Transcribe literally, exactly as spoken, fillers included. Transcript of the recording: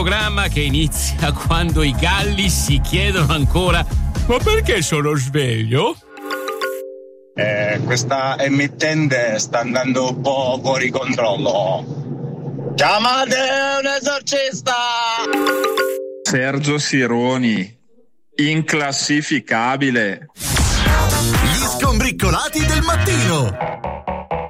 Programma che inizia quando i galli si chiedono ancora: ma perché sono sveglio? Eh, questa emittente sta andando un po' fuori controllo. Chiamate un esorcista! Sergio Sironi, inclassificabile. Gli skombriccolati del mattino.